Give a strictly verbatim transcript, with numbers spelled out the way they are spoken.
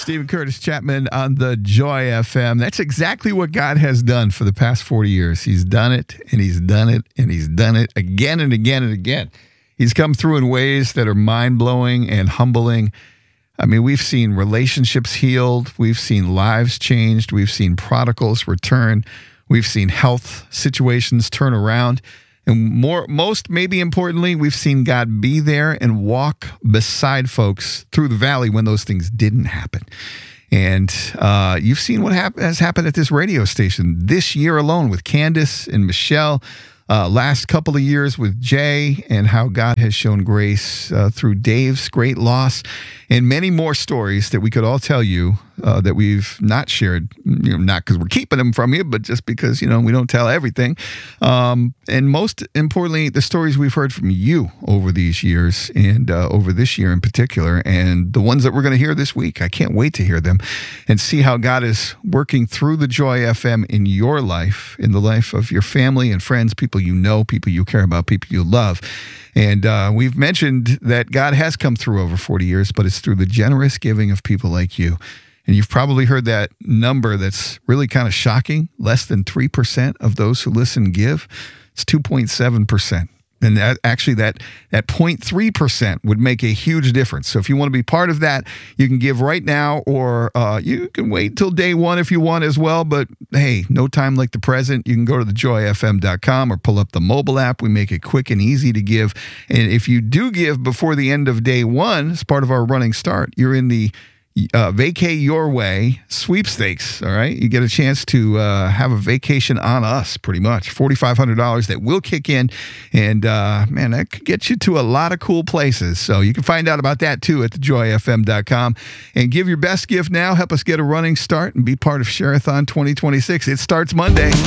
Stephen Curtis Chapman on the Joy F M. That's exactly what God has done for the past forty years. He's done it, and he's done it, and he's done it again and again and again. He's come through in ways that are mind-blowing and humbling. I mean, we've seen relationships healed. We've seen lives changed. We've seen prodigals return. We've seen health situations turn around. And more, most maybe importantly, we've seen God be there and walk beside folks through the valley when those things didn't happen. And uh, you've seen what hap- has happened at this radio station this year alone with Candace and Michelle, uh, last couple of years with Jay, and how God has shown grace uh, through Dave's great loss, and many more stories that we could all tell you uh, that we've not shared, you know, not because we're keeping them from you, but just because, you know, we don't tell everything. Um, and most importantly, the stories we've heard from you over these years and uh, over this year in particular, and the ones that we're going to hear this week. I can't wait to hear them and see how God is working through the Joy F M in your life, in the life of your family and friends, people you know, people you care about, people you love. And uh, we've mentioned that God has come through over forty years, but it's through the generous giving of people like you. And you've probably heard that number that's really kind of shocking. Less than three percent of those who listen give. It's two point seven percent. And that, actually, that, that zero point three percent would make a huge difference. So if you want to be part of that, you can give right now, or uh, you can wait till day one if you want as well. But hey, no time like the present. You can go to the joy f m dot com or pull up the mobile app. We make it quick and easy to give. And if you do give before the end of day one, as part of our running start, you're in the Uh, Vacay Your Way sweepstakes, all right? You get a chance to uh, have a vacation on us, pretty much. four thousand five hundred dollars that will kick in, and, uh, man, that could get you to a lot of cool places. So you can find out about that, too, at the joy f m dot com. And give your best gift now. Help us get a running start and be part of Share-a-thon twenty twenty-six. It starts Monday.